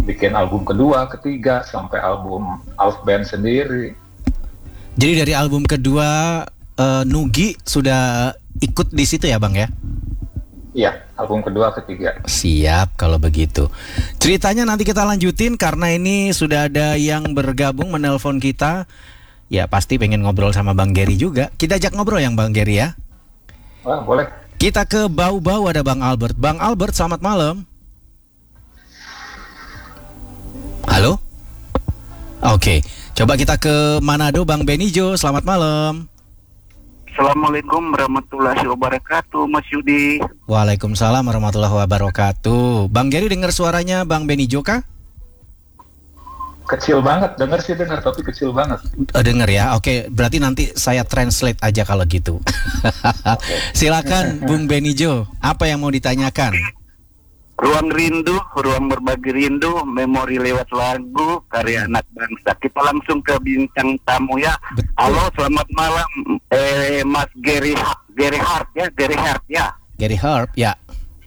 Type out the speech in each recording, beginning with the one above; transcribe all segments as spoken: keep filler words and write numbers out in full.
bikin album kedua, ketiga, sampai album Alf Band sendiri. Jadi dari album kedua uh, Nugi sudah ikut di situ ya Bang ya? Iya, album kedua, ketiga. Siap kalau begitu. Ceritanya nanti kita lanjutin karena ini sudah ada yang bergabung menelpon kita. Ya pasti pengen ngobrol sama Bang Gary juga. Kita ajak ngobrol yang Bang Gary ya. Wah, boleh. Kita ke Bau-Bau ada Bang Albert. Bang Albert, selamat malam. Halo? Oke, coba kita ke Manado, Bang Benijo, selamat malam. Assalamualaikum warahmatullahi wabarakatuh, Mas Yudi. Waalaikumsalam warahmatullahi wabarakatuh. Bang Gary dengar suaranya Bang Benijo kah? Kecil banget, dengar sih dengar, tapi kecil banget. Uh, dengar ya, oke, berarti nanti saya translate aja kalau gitu. Silakan Bung Benijo, apa yang mau ditanyakan? Ruang Rindu, ruang berbagi rindu, memori lewat lagu, karya anak bangsa. Kita langsung ke bintang tamu ya. Betul. Halo, selamat malam, eh, Mas Gary Gary Hart ya, Gary Hart ya. Gary Harp, ya.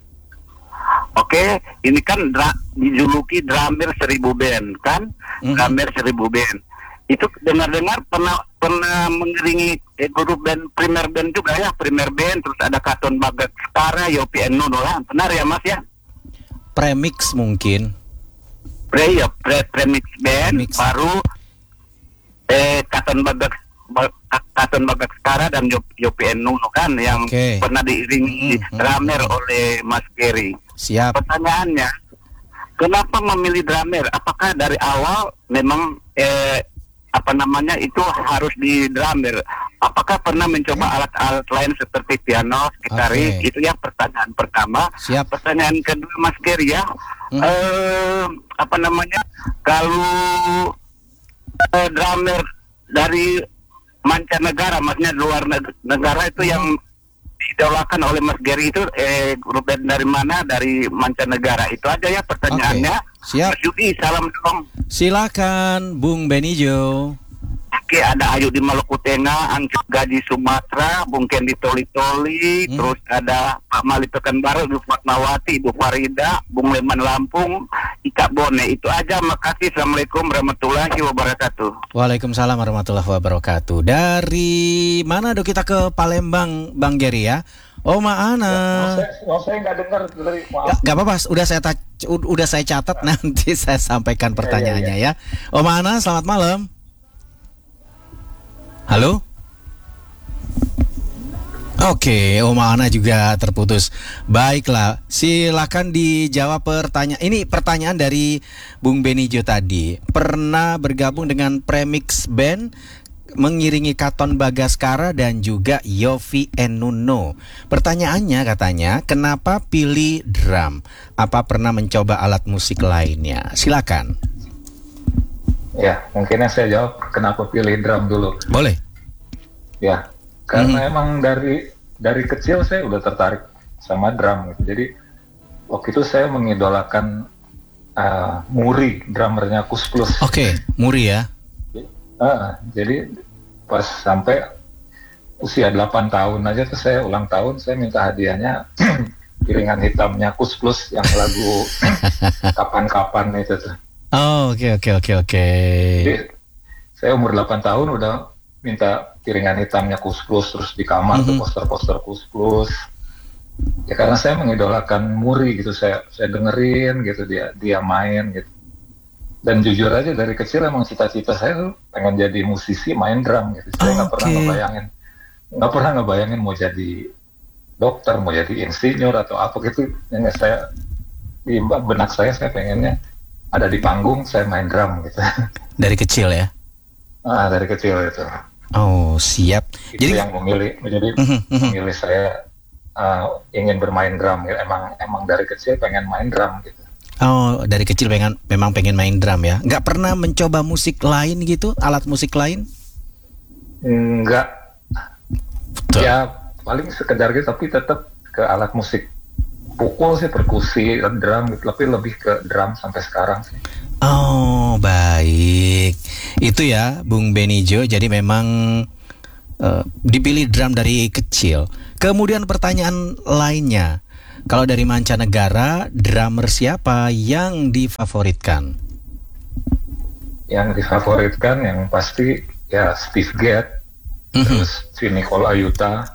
Oke, ini kan dra, dijuluki drummer seribu band kan, Mm-hmm. drummer seribu band. Itu dengar-dengar pernah pernah mengiringi eh, grup band primer band juga ya, primer band, terus ada Katon Bagaskara, Yopi and Nuno lah, benar ya Mas ya? Premix mungkin. Pre ya, pre premix band, Premix. baru eh Katon Bagak Katon Bagaskara dan Yopi and Nuno kan yang Oke. pernah diiringi Mm-hmm. drummer oleh Mas Gary. Siap. Pertanyaannya, kenapa memilih drummer? Apakah dari awal memang eh, apa namanya itu harus di drummer? Apakah pernah mencoba alat-alat lain seperti piano, gitaris? Oke. Itu yang pertanyaan pertama. Siap. Pertanyaan kedua, Mas Gary ya, Hmm. eh, apa namanya? Kalau eh, drummer dari mancanegara, maksudnya luar neg- negara itu yang diidolakan oleh Mas Gary itu eh grup band dari mana? Dari mancanegara. Itu aja ya pertanyaannya. Oke, siap. Mas Yudi, salam dong. Silakan Bung Benijo. Oke, ada Ayu di Maluku Tengah, Angcut Gaji Sumatera, Bung Ken di Toli-Toli, Hmm. terus ada Pak Mali Pekanbaru, Ibu Fatmawati, Ibu Farida, Bung Leman Lampung, Ika Bone. Itu aja, makasih. Assalamualaikum warahmatullahi wabarakatuh. Waalaikumsalam warahmatullahi wabarakatuh. Dari mana do kita ke Palembang, Bang Gary ya? Oma Ana. Saya, oh, saya nggak dengar dari maaf. Gak apa-apa, udah saya ta- udah saya catat, nanti saya sampaikan pertanyaannya ya. Oma Ana, selamat malam. Halo? Oke, Oma Ana juga terputus. Baiklah, silakan dijawab pertanyaan. Ini pertanyaan dari Bung Benijo tadi. Pernah bergabung dengan Premix Band, mengiringi Katon Bagaskara dan juga Yofi and Nuno. Pertanyaannya katanya, kenapa pilih drum? Apa pernah mencoba alat musik lainnya? Silakan. Ya, mungkin yang saya jawab kenapa pilih drum dulu. Boleh. Ya, karena Mhm. emang dari dari kecil saya udah tertarik sama drum gitu. Jadi waktu itu saya mengidolakan uh, Muri, drummernya Kus Plus. Oke, Muri ya. Uh, jadi pas sampai usia delapan tahun aja tuh saya ulang tahun, saya minta hadiahnya piringan hitamnya Kus Plus yang lagu kapan-kapan itu tuh. Oh, oke oke oke oke. Jadi saya umur delapan tahun udah minta piringan hitamnya Kus Plus, terus di kamar tuh Mhm. poster-poster Kus Plus. Ya karena saya mengidolakan Muri gitu, saya saya dengerin gitu dia dia main gitu. Dan jujur aja dari kecil emang cita-cita saya tuh pengen jadi musisi main drum gitu. Saya nggak pernah Oke. ngebayangin nggak pernah ngebayangin mau jadi dokter, mau jadi insinyur atau apa gitu. Yang saya di benak saya saya pengennya ada di panggung saya main drum gitu. Dari kecil ya. Ah, dari kecil itu. Oh, siap. Itu Jadi yang memilih menjadi Mhm, mhm. memilih saya uh, ingin bermain drum gitu. Emang emang dari kecil pengen main drum gitu. Oh, dari kecil pengen memang pengen main drum ya. Nggak pernah mencoba musik lain gitu, alat musik lain? Enggak, Betul. ya paling sekedar gitu, tapi tetap ke alat musik pukul sih, perkusi, drum gitu, tapi lebih ke drum sampai sekarang sih. Oh, baik. Itu ya, Bung Benijo. Jadi memang eh, dipilih drum dari kecil. Kemudian pertanyaan lainnya, Kalau dari mancanegara, drummer siapa yang difavoritkan? Yang difavoritkan yang pasti ya Steve Gadd, Mhm. terus Vinny Colaiuta,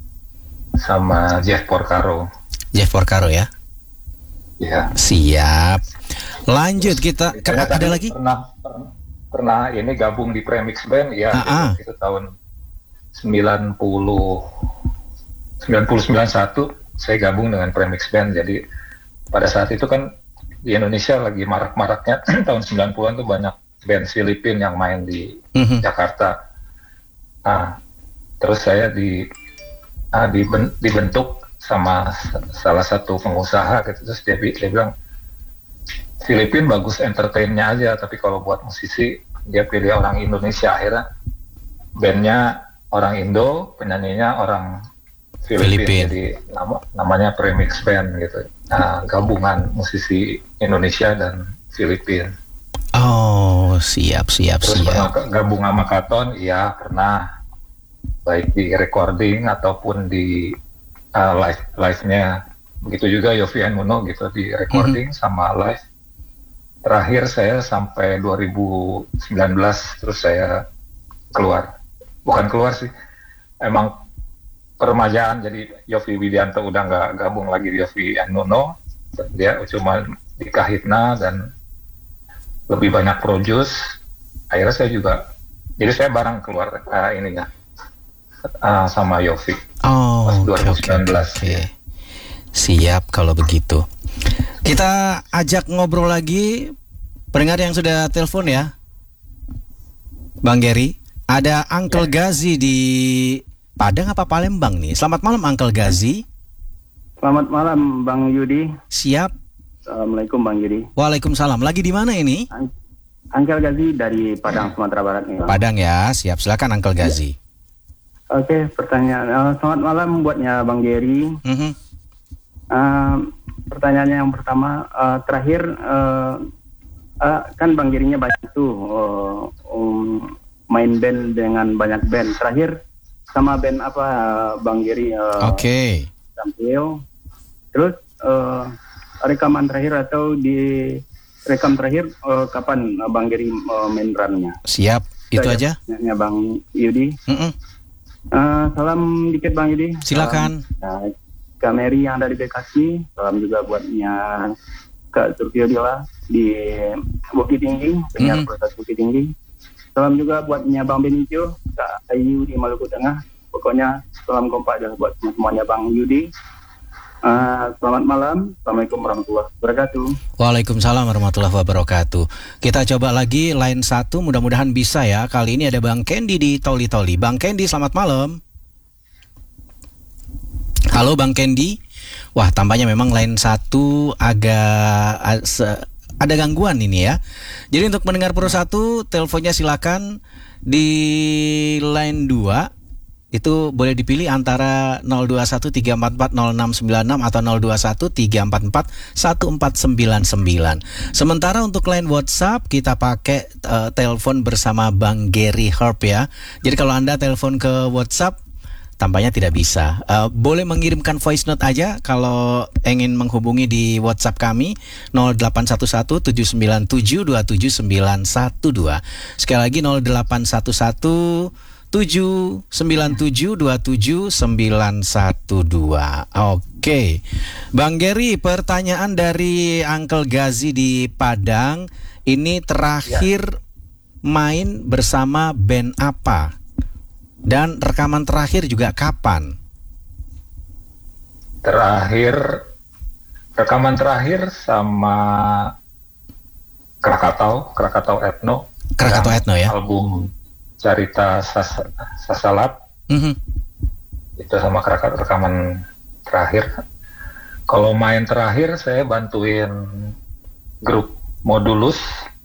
sama Jeff Porcaro. Jeff Porcaro ya. Ya. Siap. Lanjut kita. Saya Kan tadi ada lagi? Pernah, pernah, pernah ini gabung di Premix Band, ya. Ah, ah. Itu, itu tahun sembilan puluh sembilan puluh sembilan satu saya gabung dengan Premix Band. Jadi pada saat itu kan di Indonesia lagi marak-maraknya tahun sembilan puluhan tuh banyak band Filipina yang main di Mhm. Jakarta. Nah, terus saya di ah, diben- dibentuk sama s- salah satu pengusaha gitu. Terus dia, bi- dia bilang Filipina bagus entertainnya aja, tapi kalau buat musisi dia pilih orang Indonesia. Akhirnya bandnya orang Indo, penyanyinya orang Filipina, Filipin. jadi nama, namanya Premix Band gitu. Nah, gabungan musisi Indonesia dan Filipina. Oh, siap, siap, Terus pernah siap. ke- gabung sama Katon, iya pernah, baik di recording ataupun di uh, live live-nya. Begitu juga Yofi and Muno gitu, di recording sama live. Terakhir saya sampai dua ribu sembilan belas, terus saya keluar. Bukan keluar sih, emang peremajaan. Jadi Yofi Widianto udah nggak gabung lagi di Yofi and Muno, dia cuma di Kahitna dan lebih banyak produce. Akhirnya saya juga, jadi saya bareng keluar uh, ininya uh, sama Yofi Oh, pas oke, dua ribu oke, sembilan belas. oke. Siap kalau begitu. Kita ajak ngobrol lagi pendengar yang sudah telepon ya. Bang Gary, ada Uncle Gazi di Padang apa Palembang nih? Selamat malam Uncle Gazi. Selamat malam Bang Yudi. Siap. Assalamualaikum Bang Yudi. Waalaikumsalam. Lagi di mana ini? An- Angkel Gazi dari Padang, Sumatera Barat nih Bang. Padang ya. Siap. Silakan Uncle Gazi. Oke, pertanyaan. eh, selamat malam buatnya Bang Gary. Mhm. Eh, pertanyaannya yang pertama, eh, terakhir eh, eh, kan Bang Gary-nya banyak tuh eh, um, main band dengan banyak band. Terakhir sama band apa eh, Bang Gary eh, Oke. tampil? Terus eh, rekaman terakhir atau di rekam terakhir eh, kapan eh, Bang Gary eh, main drumnya? Siap. Itu aja. Ya, Bang Yudi. Mhm. Eh, salam dikit Bang Yudi. Silakan. Salam, eh, Kak Mary yang ada di Bekasi. Salam juga buatnya Kak Turkio Dila di Bukit Tinggi, penyiar Mhm. proses Bukit Tinggi. Salam juga buatnya Bang Benicio, Kak Ayu di Maluku Tengah. Pokoknya salam kompak aja buat semuanya Bang Yudi. Eh, selamat malam. Assalamualaikum warahmatullahi wabarakatuh. Waalaikumsalam warahmatullahi wabarakatuh. Kita coba lagi line satu, mudah-mudahan bisa ya. Kali ini ada Bang Kendi di Toli Toli. Bang Kendi, selamat malam. Halo Bang Kendi. Wah, tampaknya memang line satu agak a- se- ada gangguan ini ya. Jadi untuk mendengar Pro satu, teleponnya silakan di line dua. Itu boleh dipilih antara nol dua satu tiga empat empat nol enam sembilan enam atau nol dua satu tiga empat empat satu empat sembilan sembilan. Sementara untuk line WhatsApp kita pakai uh, telepon bersama Bang Gary Herb ya. Jadi kalau Anda telepon ke WhatsApp tampaknya tidak bisa. Uh, boleh mengirimkan voice note aja kalau ingin menghubungi di WhatsApp kami nol delapan satu satu tujuh sembilan tujuh dua tujuh sembilan satu dua. Sekali lagi nol delapan satu satu tujuh sembilan tujuh dua tujuh sembilan satu dua. Oke. Bang Gary, pertanyaan dari Uncle Gazi di Padang. Ini terakhir main bersama band apa? Dan rekaman terakhir juga kapan? Terakhir, rekaman terakhir sama Krakatau, Krakatau Ethno. Krakatau Yang Ethno ya? Album Carita Sas Sasalap. Mhm. Itu sama Krakatau rekaman terakhir. Kalau main terakhir saya bantuin grup Modulus.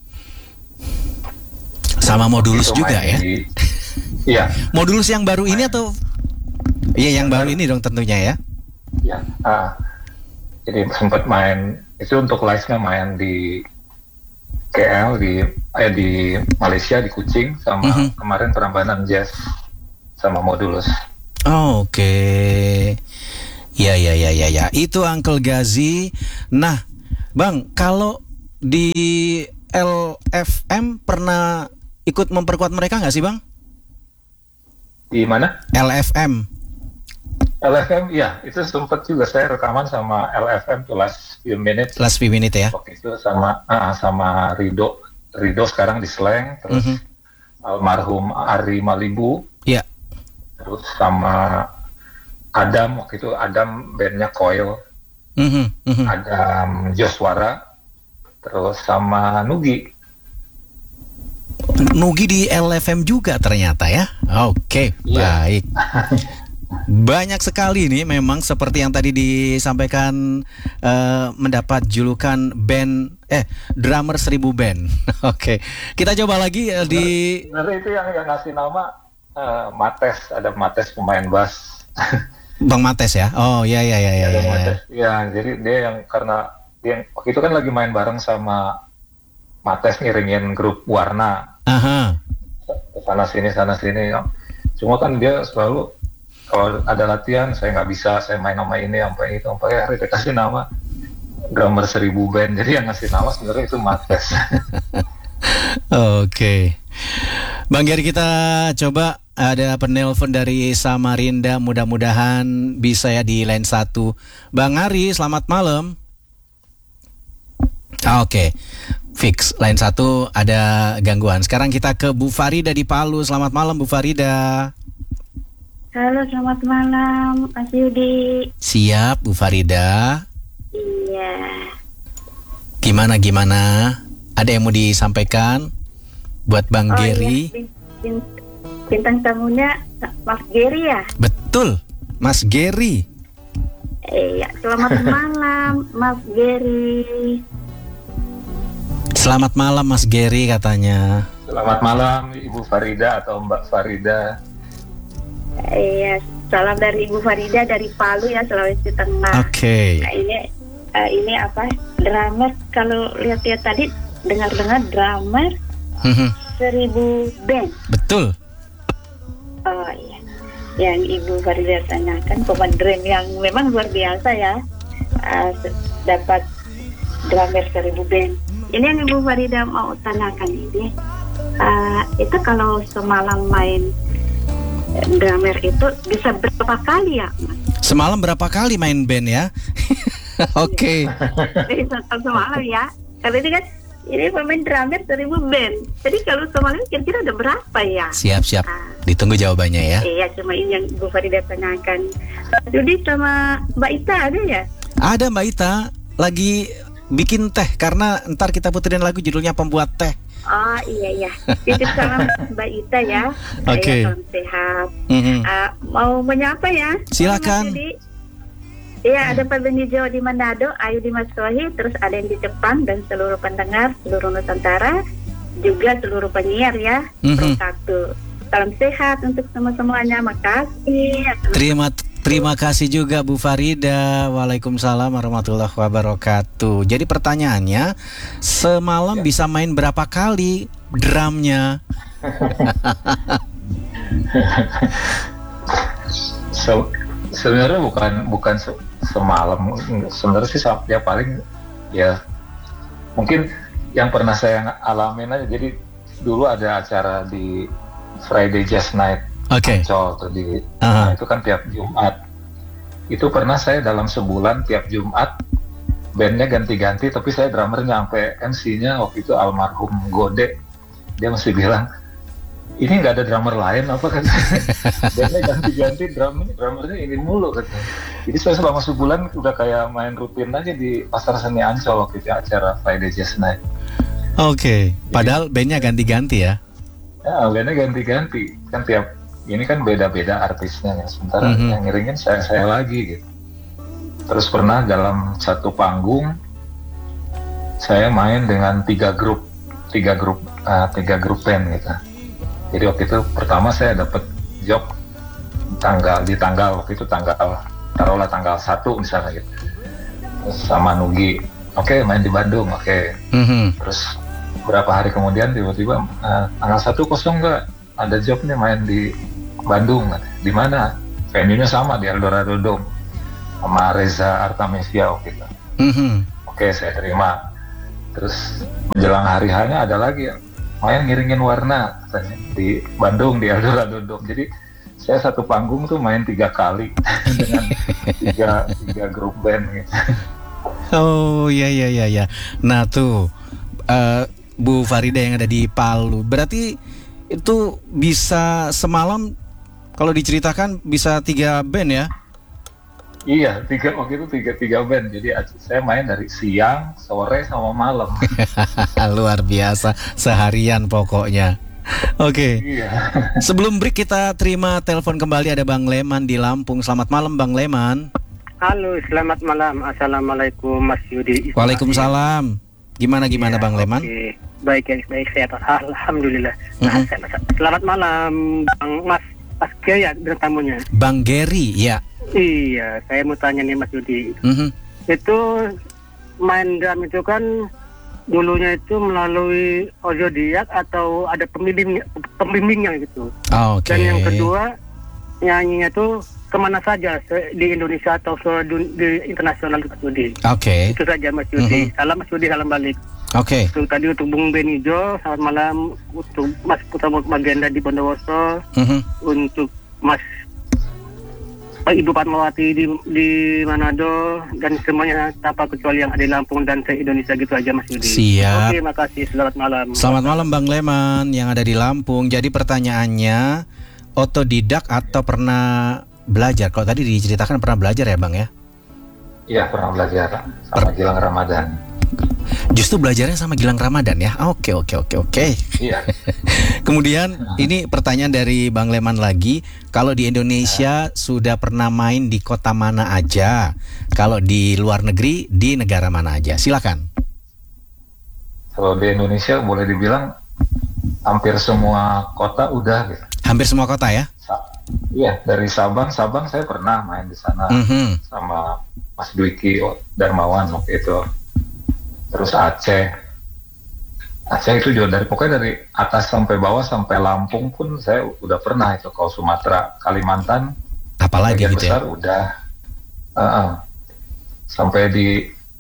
Sama Modulus Itu juga main ya? di- Iya, Modulus yang baru ini atau? Iya, yang baru ini dong tentunya ya. ya. Ah, jadi sempat main itu untuk live-nya main di K L, di eh di Malaysia di Kuching, sama Mhm. kemarin Prambanan Jazz sama Modulus. Oh, oke. Ya, ya, ya, ya, ya. Itu Uncle Gazi. Nah, Bang, kalau di L F M pernah ikut memperkuat mereka nggak sih, Bang? Di mana? L F M. L F M, ya, itu sempat juga saya rekaman sama L F M tuh last few minutes. Last few minutes ya. Waktu itu sama ah, sama Rido, Rido sekarang di Slang, terus Mhm. almarhum Ari Malibu, Ya. terus sama Adam, waktu itu Adam bandnya Coil, Mhm, mhm. Adam Joswara, terus sama Nugi. Nugi di L F M juga ternyata ya. Oke, Iya. baik. Banyak sekali nih memang seperti yang tadi disampaikan, eh, mendapat julukan band eh drummer seribu band. Oke, kita coba lagi eh, di Sebenarnya itu yang, yang ngasih nama eh, Mates, ada Mates pemain bass. Bang Mates ya. Oh ya ya ya ya Ada ya. Mates. Ya, jadi dia yang karena dia waktu itu kan lagi main bareng sama Mates ngiringin grup Warna. Aha. Sana sini sana sini. Cuma kan dia selalu kalau ada latihan saya nggak bisa, saya main nama ini sampai itu sampai akhirnya dia kasih nama drummer seribu band. Jadi yang ngasih nama sebenarnya itu Mates. Oke. Bang Gary, kita coba ada penelpon dari Samarinda, mudah-mudahan bisa ya di line satu. Bang Ari, selamat malam. Ah, Oke, fix line satu ada gangguan. Sekarang kita ke Bu Farida di Palu. Selamat malam Bu Farida. Halo, selamat malam, Mas Yudi. Siap Bu Farida. Iya. Gimana gimana? Ada yang mau disampaikan buat Bang Oh Gary? iya, bin- bin- bintang tamunya Mas Gary ya? Betul, Mas Gary. Iya, selamat malam, Mas Gary. Selamat malam Mas Gary katanya. Selamat malam Ibu Farida atau Mbak Farida. Iya, salam dari Ibu Farida dari Palu ya, Sulawesi Tengah. Oke. Nah, ini eh, ini apa? Drummer, kalau lihat-lihat tadi dengar-dengar drummer Mhm. seribu band. Betul. Oh iya, yang Ibu Farida tanyakan komandren yang memang luar biasa ya, uh, dapat drummer seribu band. Ini yang Ibu Farida mau tanyakan ini, uh, itu kalau semalam main eh, drummer itu bisa berapa kali ya, Mas? Semalam berapa kali main band ya? Oke. Bisa semalam ya, karena ini kan ini pemain drummer seribu band. Jadi kalau semalam kira-kira ada berapa ya? Siap-siap. Ah. Ditunggu jawabannya ya. Iya, cuma ini yang Bu Farida tanyakan. Jadi sama Mbak Ita ada ya? Ada Mbak Ita lagi bikin teh karena ntar kita puterin lagu judulnya Pembuat Teh. Oh iya iya. Titip salam Mbak Ita ya. Oke. Saya salam sehat. Mhm. Ah, mau menyapa ya? Silakan. Mas Yudi. Iya, ada Pak Beni Jawa di Manado, Ayu di Mas Sohi, terus ada yang di Jepang dan seluruh pendengar seluruh Nusantara, juga seluruh penyiar ya. Mhm. Pro satu. Salam sehat untuk semua-semuanya. Makasih. Terima terima kasih juga Bu Farida. Waalaikumsalam warahmatullahi wabarakatuh. Jadi pertanyaannya, semalam Ya. bisa main berapa kali drumnya? Se- sebenarnya bukan bukan se- semalam, sebenarnya sih sa- ya paling ya mungkin yang pernah saya alamin aja. Jadi dulu ada acara di Friday Jazz Night Oke. Ancol tuh di Aha. nah, itu kan tiap Jumat. Itu pernah saya dalam sebulan tiap Jumat bandnya ganti-ganti, tapi saya drummernya sampai M C-nya waktu itu almarhum Gode. Dia masih bilang, ini nggak ada drummer lain apa kan? Bandnya ganti-ganti, drum drummernya ini mulu kan. Jadi saya selama sebulan udah kayak main rutin aja di Pasar Seni Ancol waktu itu acara Friday Jazz Night. Oke. Padahal bandnya ganti-ganti ya. Ya, bandnya ganti-ganti kan tiap ini kan beda-beda artisnya ya. Sementara Mhm. yang ngiringin saya saya lagi gitu. Terus pernah dalam satu panggung saya main dengan tiga grup, tiga grup, uh, tiga grup band gitu. Jadi waktu itu pertama saya dapat job tanggal di tanggal waktu itu tanggal taruhlah tanggal satu misalnya gitu. Terus sama Nugi, oke main di Bandung, oke. Mhm. Terus berapa hari kemudian tiba-tiba uh, tanggal satu kosong nggak ada job nih main di Bandung. Di mana? Venue-nya sama di Eldorado Dome. sama Reza Artamevia waktu itu. Mhm. Oke, saya terima. Terus menjelang hari hanya ada lagi yang main ngiringin warna katanya, di Bandung di Eldorado Dome. Jadi saya satu panggung tuh main tiga kali dengan tiga, tiga grup band gitu. Oh iya iya iya ya. Nah tuh uh, Bu Farida yang ada di Palu, berarti itu bisa semalam kalau diceritakan bisa tiga band ya? Iya, tiga waktu itu tiga tiga band. Jadi saya main dari siang, sore, sama malam. Luar biasa, seharian pokoknya. Oke. Iya. Sebelum break kita terima telepon kembali, ada Bang Leman di Lampung. Selamat malam Bang Leman. Halo, selamat malam. Assalamualaikum Mas Yudi. Waalaikumsalam. Gimana gimana Ya, Bang Leman? Oke. Baik ya, baik sehat. Alhamdulillah. Nah, Mhm. saya- selamat malam Bang Mas Mas Kiai ya dengan tamunya. Bang Gary, ya. Iya, saya mau tanya nih Mas Yudi. Mhm. Itu main drum itu kan dulunya itu melalui audiodiak atau ada pembimbingnya, pembimbingnya gitu. Oke. Dan yang kedua, nyanyinya tuh kemana saja se- di Indonesia atau ke dun- di internasional Mas Yudi. Oke. Itu saja Mas Yudi. Mhm. Salam Mas Yudi, salam balik. Oke. Untuk tadi untuk Bung Benijo, selamat malam. Untuk Mas Putra Magenda di Bondowoso, Mhm. untuk Mas eh, Ibu Fatmawati di di Manado, dan semuanya tanpa kecuali yang ada di Lampung dan se-Indonesia gitu aja Mas Yudi. Siap. Oke, makasih. Selamat malam. Selamat malam Bang Leman yang ada di Lampung. Jadi pertanyaannya, otodidak atau pernah belajar? Kalau tadi diceritakan pernah belajar ya Bang ya? Iya, pernah belajar sama Gilang Ramadan. Justru belajarnya sama Gilang Ramadan ya? Oke oke oke oke. Iya. Kemudian ini pertanyaan dari Bang Leman lagi. Kalau di Indonesia sudah pernah main di kota mana aja? Kalau di luar negeri di negara mana aja? Silakan. Kalau di Indonesia boleh dibilang hampir semua kota udah gitu. Hampir semua kota ya? Sa- Iya, dari Sabang, Sabang saya pernah main di sana Mhm. sama Mas Dwiki Darmawan waktu itu. Terus Aceh, Aceh itu juga dari pokoknya dari atas sampai bawah sampai Lampung pun saya udah pernah itu. Kalau Sumatera, Kalimantan, Apalagi bagian gitu ya? besar udah. Uh-uh. Sampai di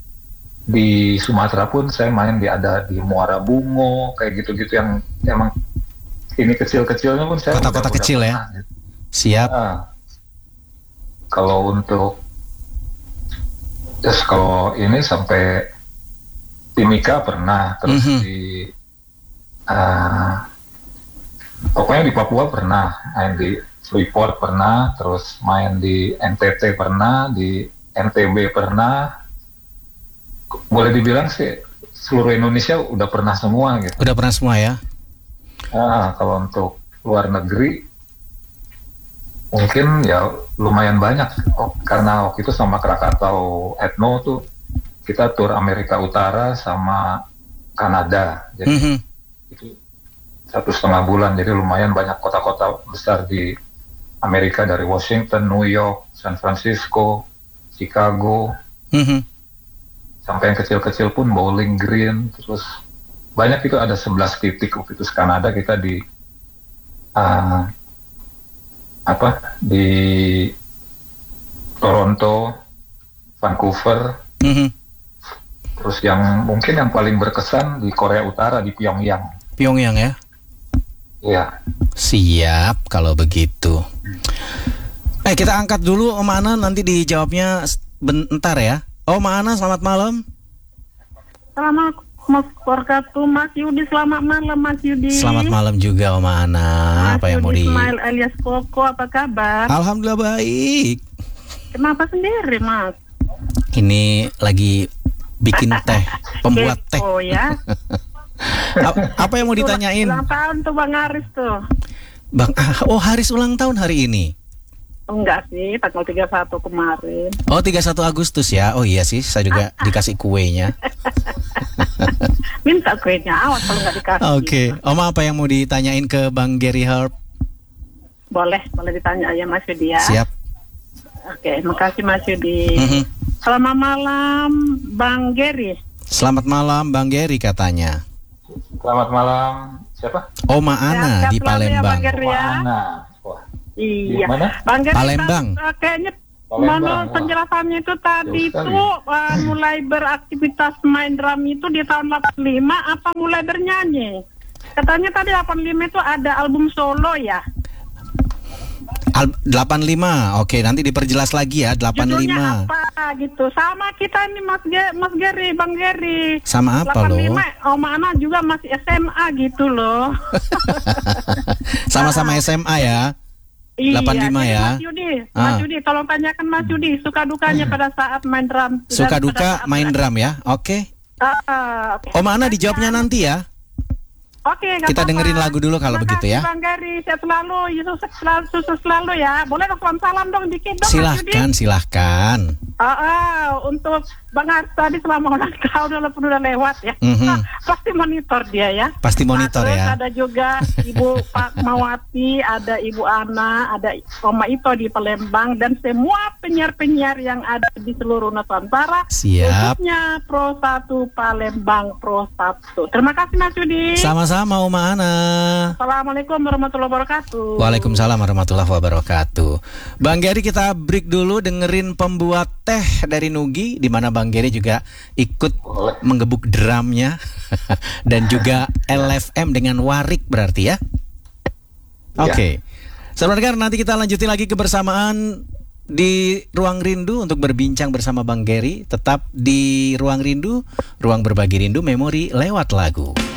di Sumatera pun saya main di ada di Muara Bungo kayak gitu-gitu yang emang ini kecil-kecilnya pun saya Kota-kota udah- udah kecil ya? pernah, gitu. Siap. Ah. Kalau untuk terus kalau ini sampai Timika pernah, terus Mhm. di ah, pokoknya di Papua pernah, main di Freeport pernah, terus main di N T T pernah, di N T B pernah. Boleh dibilang sih seluruh Indonesia udah pernah semua gitu. Udah pernah semua ya? Ah, kalau untuk luar negeri mungkin ya lumayan banyak. Oh, karena waktu itu sama Krakatau Etno tuh kita tur Amerika Utara sama Kanada, jadi Mhm. itu satu setengah bulan. Jadi lumayan banyak kota-kota besar di Amerika, dari Washington, New York, San Francisco, Chicago, Mhm. sampai yang kecil-kecil pun Bowling Green. Terus banyak itu, ada sebelas titik waktu itu Kanada kita di ah, apa di Toronto, Vancouver. Mhm. Terus yang mungkin yang paling berkesan di Korea Utara, di Pyongyang. Pyongyang ya? Iya. Siap kalau begitu. Eh kita angkat dulu Om Ana, nanti dijawabnya s- bentar ya. Om Ana selamat malam. Selamat Mas Wabarakatuh, Mas Yudi, selamat malam Mas Yudi. Selamat malam juga Om Ana. Mas Apa yang mau Yudi di? Ismail alias Koko, apa kabar? Alhamdulillah baik. Kenapa sendiri Mas? Ini lagi bikin teh, pembuat teh. Oh ya. A- Apa yang mau ditanyain? Ulang tahun tuh Bang Haris tuh. Bang, ah, oh Haris ulang tahun hari ini. Enggak sih, tanggal tiga puluh satu kemarin. Oh tiga puluh satu Agustus ya. Oh iya sih, saya juga dikasih kuenya. Minta kuenya, awas kalau nggak dikasih. Oke, Om apa yang mau ditanyain ke Bang Gary Harp? Boleh, boleh ditanya ya Mas Yudi ya. Siap. Oke, makasih Mas Yudi. Mhm. Selamat malam Bang Gary. Selamat malam Bang Gary katanya. Selamat malam. Siapa? Oma Ana Sehat di selalu ya, Palembang. Bang Gary. Ya. Mana? Wah, Iya. Di mana? Bang Gary, Palembang. tahu- kayaknya menurut penjelasannya itu tadi Jauh sekali. itu uh, mulai beraktivitas main drum itu di tahun delapan puluh lima apa mulai bernyanyi? Katanya tadi delapan puluh lima itu ada album solo ya. Al- delapan puluh lima. Oke, nanti diperjelas lagi ya. delapan puluh lima. Judulnya apa gitu? Sama kita nih Mas Ge- Mas Geri, Bang Geri. Sama apa delapan puluh lima, loh? Om Ana juga masih S M A gitu loh. Sama-sama S M A ya. Iya, delapan puluh lima jadi ya. Mas Yudi, Ah. Mas Yudi, tolong tanyakan Mas Yudi suka dukanya pada saat main drum. dan Suka pada duka saat main ber- drum ya. Oke. Ah, ah, oke. Om Ana dijawabnya nanti ya. Oke, nggak Kita apa-apa. dengerin lagu dulu kalau Terima begitu kasih, ya. Bang Gary, sehat selalu, Yesus selalu, sukses selalu ya. Boleh dong salam-salam dong dikit dong Mas Yudi. Silahkan, silahkan. Ah, ah, untuk Bang Ars tadi selama ulang tahun walaupun udah lewat ya. Mhm. Nah, pasti monitor dia ya. Pasti monitor Nah, terus ya. ada juga Ibu Pak Mawati, ada Ibu Ana, ada Oma Ito di Palembang dan semua penyiar-penyiar yang ada di seluruh Nusantara. Siap. Khususnya Pro satu Palembang Pro satu. Terima kasih Mas Yudi. Sama-sama Oma Ana. Assalamualaikum warahmatullahi wabarakatuh. Waalaikumsalam warahmatullahi wabarakatuh. Bang Geri, kita break dulu dengerin pembuat teh dari Nugi, di mana Bang Geri juga ikut Boleh. menggebuk drumnya dan juga L F M dengan warik berarti ya. Oke. Saudara dengar, nanti kita lanjutin lagi kebersamaan di Ruang Rindu untuk berbincang bersama Bang Geri. Tetap di Ruang Rindu, ruang berbagi rindu memori lewat lagu.